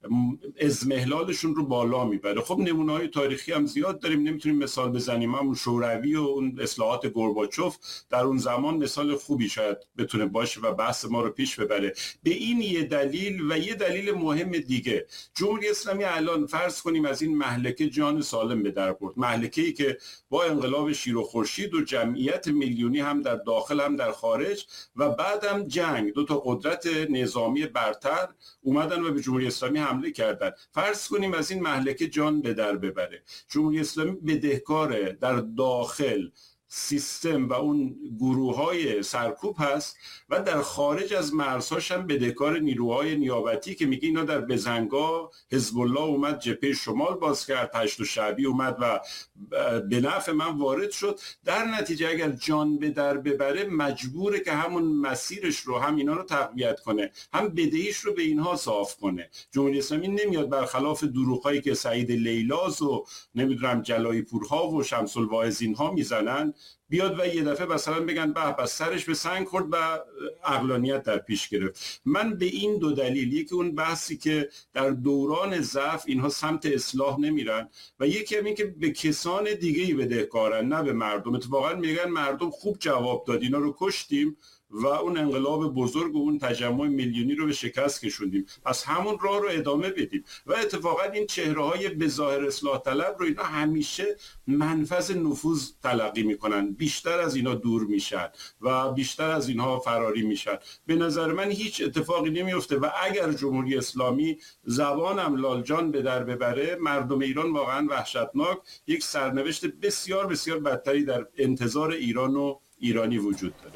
ازمهلالشون رو بالا میبره. خب نمونه‌های تاریخی هم زیاد داریم، نمیتونیم مثال بزنیم. همون شوروی و اون اصلاحات گورباچوف در اون زمان مثال خوبی شاید بتونه باشه و بحث ما رو پیش ببره. به این یه دلیل و یه دلیل مهم دیگه، جمهوری اسلامی الان فرض کنیم از این مهلکه جان سالم به در برد، مهلکه‌ای که با انقلاب شیر و خورشید و جمعیت میلیونی هم در داخل هم در خارج و بعدم جنگ، دو تا قدرت نظامی برتر اومدن و به جمهوری اسلامی حمله کردن. فرض کنیم از این مهلکه جان به در ببره. جمهوری اسلامی بدهکار در داخل سیستم و اون گروه‌های سرکوب هست و در خارج از مرزهاش هم بدهکار نیروهای نیابتی که میگه اینا در بزنگاه حزب الله اومد جبهه شمال باز کرد، هشت شعبی اومد و به نفع من وارد شد. در نتیجه اگر جان به در ببره مجبوره که همون مسیرش رو، هم اینا رو تقویت کنه، هم بدهیش رو به اینها صاف کنه. جمهوری اسلامی نمیاد برخلاف دروغ‌هایی که سعید لیلاز و نمیدونم جلایی پورها و شمس الواعظین ها میزنن بیاد و یه دفعه مثلا بگن به سرش به سنگ خورد و عقلانیت در پیش گرفت. من به این دو دلیل، یکی اون بحثی که در دوران ضعف اینها سمت اصلاح نمیرن و یکی هم این که به کسان دیگه‌ای بدهکارن نه به مردم. اتفاقا میگن مردم خوب جواب داد، اینا رو کشتیم و اون انقلاب بزرگ و اون تجمع میلیونی رو به شکست کشوندیم، پس همون راه رو ادامه بدیم. و اتفاقا این چهره‌های بظاهر اصلاح طلب رو اینا همیشه منفذ نفوذ تلقی میکنن، بیشتر از اینا دور میشن و بیشتر از اینها فراری میشن. به نظر من هیچ اتفاقی نمیفته و اگر جمهوری اسلامی زبانم لالجان به در ببره، مردم ایران واقعا وحشتناک یک سرنوشت بسیار بسیار بدتری در انتظار ایران و ایرانی وجود داره.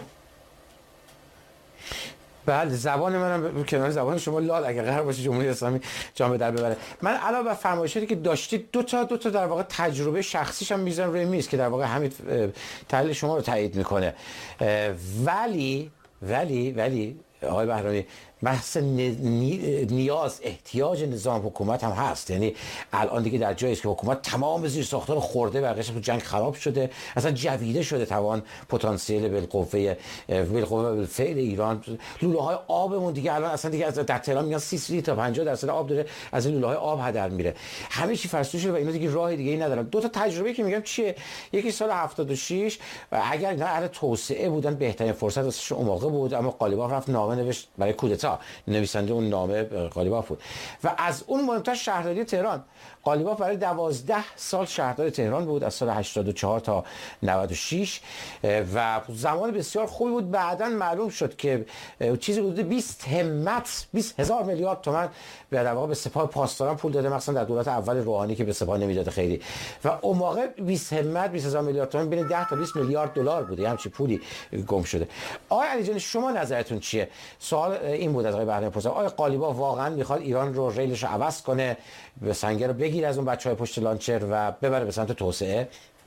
بله، زبان منم کنار زبان شما لال اگه قرار باشه جمهوری اسلامی جان به در ببره. من علاوه بر فرمایشاتی که داشتید دو تا در واقع تجربه شخصیش هم میذارم روی میز که در واقع همین تحلیل شما رو تایید میکنه. ولی آقای بهرامی، بحث نیاز احتیاج نظام حکومت هم هست. یعنی الان دیگه در جایی است که حکومت تمام زیرساخت‌ها رو خورده، بقیه‌اش تو جنگ خراب شده، اصلا جویده شده توان پتانسیل بالقوه بالفعل ایران. لوله‌های آبمون دیگه الان اصلا دیگه در تهران میگن 30 لیتر تا 50% آب داره از این لوله‌های آب هدر میره. همه چی فرسوده شده و اینا دیگه راه دیگه‌ای ندارن. دو تا تجربه که میگم چیه، یکی سال 76 اگر اینا اهل توسعه بودن بهترین فرصت واسه اون موقع بود، اما قالیباف رفت نامه نوشت برای کودتا، نویسنده اون نامه قالیباف بود. و از اون مهمتر شهرداری تهران، قالیباف برای 12 سال شهردار تهران بود از سال 84 تا 96 و زمان بسیار خوبی بود. بعداً معلوم شد که چیزی حدود 20,000 میلیارد تومان در واقع به سپاه پاسداران پول داده، مثلا در دولت اول روحانی که به سپاه نمیداد خیلی، و اون موقع 20,000 میلیارد تومان بین 10 تا 20 میلیارد دلار بوده، همچین پولی گم شده. آقای علیجانی شما نظرتون چیه؟ سوال این بود از آقای بهرام پرسید، آقای قالیباف واقعا میخواد ایران رو ریلش رو عوض کنه، به سنگر رو بگیر از اون بچهای پشت لانچر و ببره به سمت توسعه؟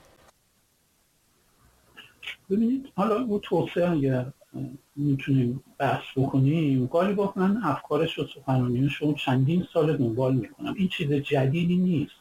ببینید حالا رو توسعه اگر میتونیم بحث بکنیم، قالیباف من افکارش و سخنرانیش رو چندین سال دنبال میکنم، این چیز جدیدی نیست.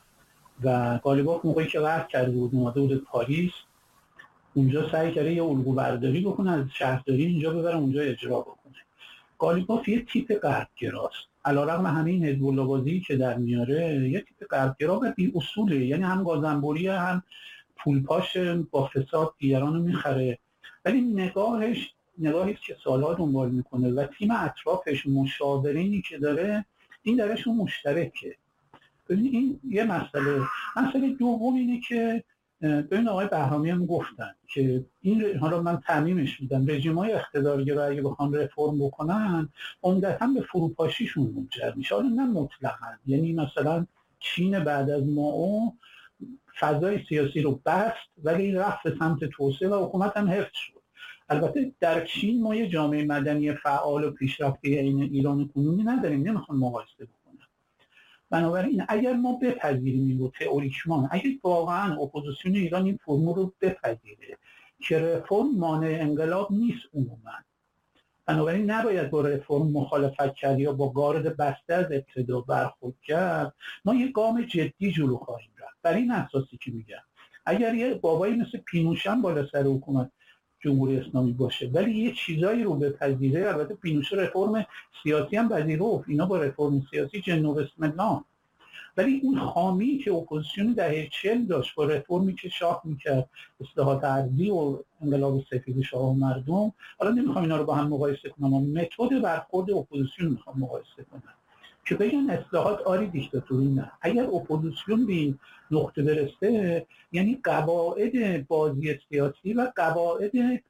و قالیباف موقعی که قصد کرده بود اومده بود پاریس، اونجا سعی کرده یه الگو برداری بکنه از شهرداری اینجا ببره اونجا اجرا بکنه. قالیباف یه تیپ غربگراست، علیرغم همه این حزب الله بازی که در میاره، یه تیپ غربگرا و بی اصوله. یعنی هم گازنبوری، هم پولپاش با فساد دیگران رو میخره، ولی نگاهی که سالها دنبال میکنه و تیم اطرافش مشاورینی که داره این درشون مشترکه. ببین این یه مسئله دوم اینه که ببین آقای بهرامی هم گفتن که این، حالا من تعمیمش میدم، رژیم‌های اقتدارگرا اگه بخوان رفرم بکنن عمدتاً به فروپاشیشون منجر میشه، حالا نه مطلقاً. یعنی مثلا چین بعد از مائو فضای سیاسی رو بست ولی رفت به سمت توسعه و حکومت هم حفظ شد. البته در چین ما یه جامعه مدنی فعال و پیشرفته این ایران کنونی نداریم، نمیخوام مقایسه بکنم. بنابراین اگر ما بپذیریم این رو تئوریکمان، اگر واقعا اپوزیسیون ایران این فرمول رو بپذیره که رفرم مانع انقلاب نیست عموما، بنابراین نباید با رفرم مخالفت کرد یا با گارد بسته از ابتدا برخورد کرد، ما یه گام جدی جلو خواهیم رفت. بر این اساسی که میگم اگر یه بابایی مثل پینوشه بالا سر حکومت جمهوری اسلامی باشه ولی یه چیزایی رو بپذیره، البته پینوشه رفرم سیاسی هم پذیرفت، اینا با رفرم سیاسی جن و بسم الله، ولی اون خامی که اپوزیسیون دهه 40 داشت با رفرمی که شاه میکرد، اصلاحات ارضی و انقلاب سفید شاه و مردم، حالا نمیخوام اینا رو با هم مقایسه کنم، اما متد برخورد اپوزیسیون میخوام مقایسه کنم که بگن اصلاحات آری دیکتاتوری نه. اگر اپوزیسیون به این نقطه برسه، یعنی قواعد بازی سیاسی و قواعد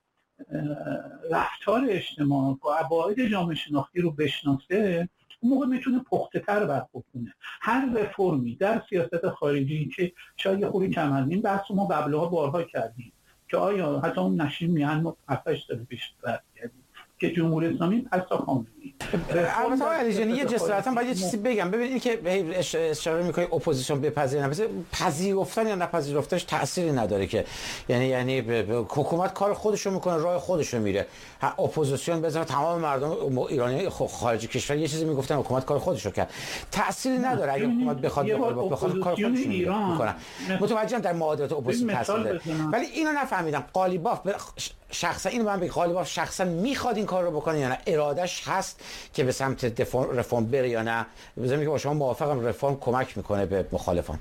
رفتار اجتماع، قواعد جامعه شناختی رو بشناسه، اون موقع میتونه پخته تر برخورد کنه. هر رفرمی در سیاست خارجی که شاید یه خوری کم هست، این بحث ما قبلها بارها کردیم که آیا حتی اون نشین میهن ما 7-8 سال پیش بحث کردیم که جمهوری اسلامی پس تا خامنه‌ای. البته آقای علیجانی یه جسارتا باید یه چیزی بگم. ببینید که اشاره می‌کنی اپوزیسیون بپذیره، مثلا پذیرفتن یا نپذیرفتنش تأثیری نداره که، یعنی حکومت کار خودش رو میکنه، راه خودش رو میره. اپوزیسیون بزنه تمام مردم ایرانی خارج کشور یه چیزی میگفتن، حکومت کار خودش رو کرد، تأثیری نداره اگه حکومت بخواد کار خودش رو میکنه. متوجهم در معادلات اپوزیسیون تأثیر داره، ولی اینو نفهمیدم قالیباف شخصا، اینو من به قالیباف شخصا میخواد این کار رو بکنه یا نه، ارادش هست که به سمت رفرم بره یا نه؟ بذارید که با شما موافقم رفرم کمک میکنه به مخالفان.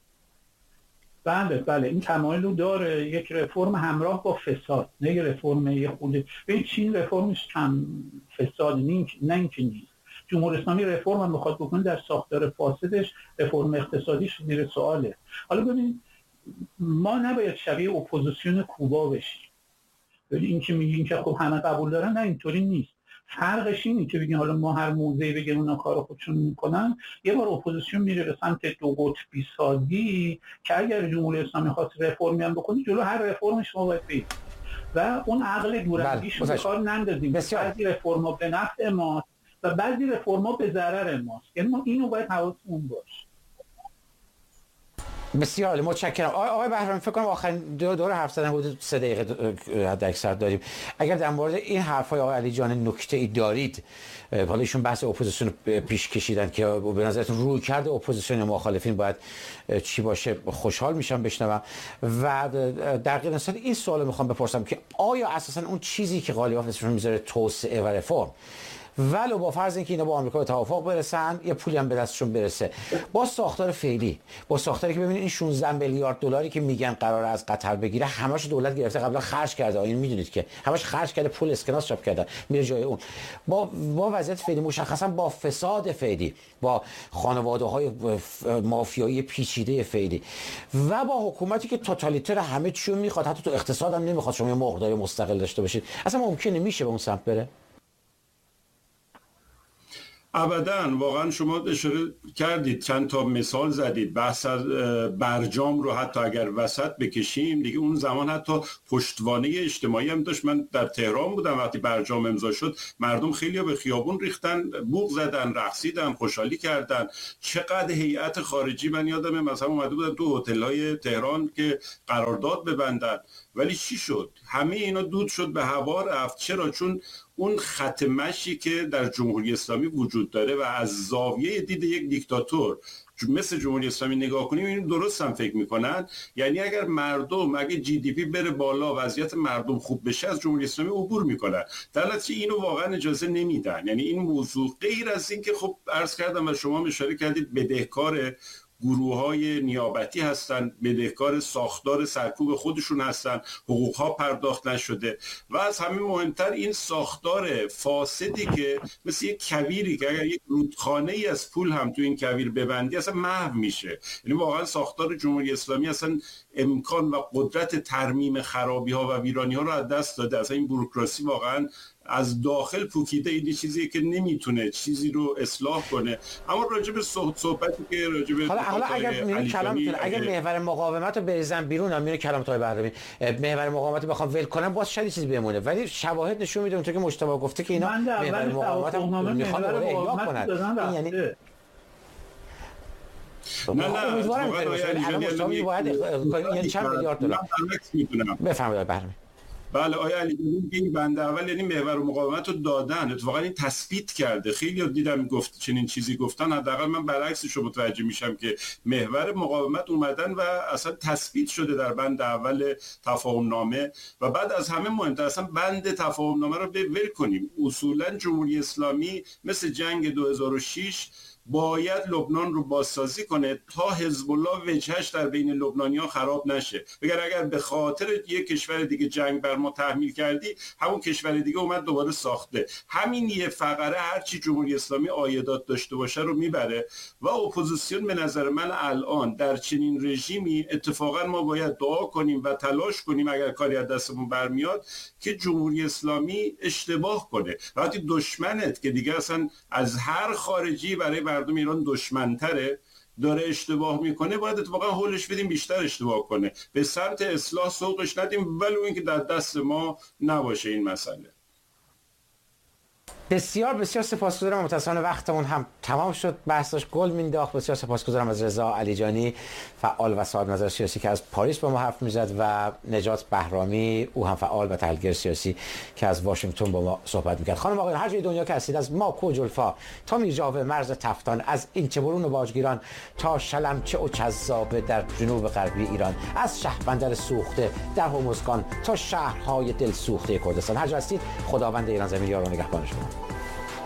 بله این تمایل رو داره، یک رفرم همراه با فساد، نه یه رفرم یه خود. ببین چین رفرمش کم فساد نه اینکه نیست. جمهوری اسلامی رفرم هم میخواد بکنه در ساختار فاسدش، رفرم اقتصادیش زیر سواله. حالا ببین ما نباید شبیه اپوزیسیون کوبا بشیم. ببین این که میگین که خب همه قبول دارن، نه اینطوری نیست. فرقش اینه که بگین حالا ما هر موضعی بگیم اونا کار خودشون میکنن، یه بار اپوزیسیون میره به سمت دو قطبی سازی که اگر جمهوری اسلامی خواست رفرمی هم بکنه، جلو هر رفرمش ما باید بگیم و اون عقل دورندیش رو به کار نندازیم. بعضی رفرما به نفع ماست و بعضی رفرما به ضرر ماست، یعنی ما اینو باید حواسمون باشه. بسیار عالی، متشکرم. آقای بهرامی، فکر کنم آخرین دور حرف زدن حدود 3 دقیقه حد اکثر داریم. اگر در مورد این حرفای آقای علیجانی نکته‌ای دارید، حالا ایشون بحث اپوزیسیون پیش کشیدن که به نظرتون رویکرد اپوزیسیون مخالفین باید چی باشه، خوشحال میشم بشنوم. و در غیر از این سوال میخوام بپرسم که آیا اساسا اون چیزی که قالیباف اسمش میذاره توسعه و رفرم، ولو با فرض اینکه اینا با آمریکا به توافق برسن، یه پولی هم به دستشون برسه، با ساختار فعلی، با ساختاری که ببینید این 16 میلیارد دلاری که میگن قراره از قطر بگیره، همش دولت گرفته قبلا خرج کرده، این میدونید که همش خرج کرده، پول اسکناس چاپ کردن میره جای اون. با وضعیت فعلی، مشخصا با فساد فعلی، با خانواده‌های مافیایی پیچیده فعلی و با حکومتی که توتالیتر همه چی رو میخواد، حتی تو اقتصاد هم نمیخواد شما یه مقداری مستقل داشته باشید، اصلا ممکنه میشه به اون سمت بره؟ ابداً. واقعا شما اشاره کردید، چند تا مثال زدید، بحث از برجام رو حتی اگر وسط بکشیم دیگه، اون زمان حتی پشتوانه اجتماعی هم داشت. من در تهران بودم وقتی برجام امضا شد، مردم خیلی به خیابون ریختن، بوق زدن، رقصیدن، خوشحالی کردن. چقدر هیئت خارجی، من یادمه مثلا اومده بودن تو هتل‌های تهران که قرارداد ببندن، ولی چی شد؟ همه اینا دود شد، به هوا رفت. چرا؟ چون اون خط مشی که در جمهوری اسلامی وجود داره و از زاویه دید یک دیکتاتور مثل جمهوری اسلامی نگاه کنیم، این درست هم فکر میکنن. یعنی اگر مردم، اگه جی دی پی بره بالا، وضعیت مردم خوب بشه، از جمهوری اسلامی عبور میکنن. در نتیجه اینو واقعا اجازه نمیدن. یعنی این موضوع غیر از این که خب عرض کردم و شما اشاره کردید، بدهکار گروه‌های نیابتی هستن، بدهکار ساختار سرکوب خودشون هستن، حقوق‌ها پرداخت نشده و از همه مهمتر این ساختار فاسدی که مثل یک کویری که اگر یک رودخانه‌ای از پول هم تو این کویر ببندی اصلا محو میشه. یعنی واقعا ساختار جمهوری اسلامی اصلا امکان و قدرت ترمیم خرابی‌ها و ویرانی‌ها رو از دست داده. اصلا این بوروکراسی واقعا از داخل پوکیده، این چیزیه که نمیتونه چیزی رو اصلاح کنه. اما راجع به صحبتی که راجع به حالا اگر میرین کلامتون، اگر محور مقاومت رو بریزن بیرون، میره کلام تای بهرامی، محور مقاومت بخوام ول کنم باز شاید چیزی بمونه، ولی شواهد نشون میده اونطور که مجتبی گفته که اینا محور مقاومت هم میخوان احیا کنن. یعنی نه امیدوارم الان مجتبی باید یعنی چند میلیارد دلار بفرمایید بهرامی. بله آیا علیجانی این بنده اول یعنی محور مقاومت رو دادن، اتفاقا این تثبیت کرده. خیلی دیدم گفت چنین چیزی گفتن، حداقل من برعکسش رو متوجه میشم که محور مقاومت اومدن و اصلا تثبیت شده در بند اول تفاهم نامه. و بعد از همه مهمتر اصلا بند تفاهم نامه رو ول کنیم. اصولا جمهوری اسلامی مثل جنگ 2006 باید لبنان رو بازسازی کنه تا حزب الله وجهش در بین لبنانی‌ها خراب نشه. اگر به خاطر یک کشور دیگه جنگ بر ما تحمیل کردی، همون کشور دیگه اومد دوباره ساخته. همین یه فقره هرچی جمهوری اسلامی عایدات داشته باشه رو میبره و اپوزیسیون به نظر من الان در چنین رژیمی اتفاقا ما باید دعا کنیم و تلاش کنیم اگر کاری از دستمون برمیاد که جمهوری اسلامی اشتباه کنه. وقتی دشمنت که دیگه اصلا از هر خارجی برای مردم ایران دشمنتره داره اشتباه میکنه، باید اتفاقا حولش بدیم بیشتر اشتباه کنه، به سمت اصلاح سوقش ندیم، ولو اینکه در دست ما نباشه این مسئله. بسیار بسیار سپاسگزارم. متاسفانه وقتمون هم تمام شد، بحثش گل مینداخت. بسیار سپاسگزارم از رضا علیجانی، فعال و صاحب نظر سیاسی که از پاریس با ما حرف میزد، و نجات بهرامی، او هم فعال و تحلیلگر سیاسی که از واشنگتن با ما صحبت میکرد. خانم آقایان، هر جای دنیا که هستید، از ماکو و جلفا تا میرجاوه مرز تفتان، از اینچه‌برون و باجگیران تا شلمچه و کذابه در جنوب غربی ایران، از شهربندر سوخته در هرمزگان تا شهرهای دل سوخته کردستان، هر جا هستید خداوند ایران زمین یار و نگهبان شما.